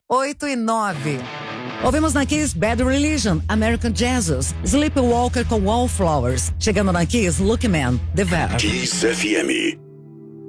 8 e 9. Ouvimos na Kiss Bad Religion, American Jesus, Sleepwalker com Wallflowers. Chegando na Kiss, Lucky Man, The Verb. Kiss FM.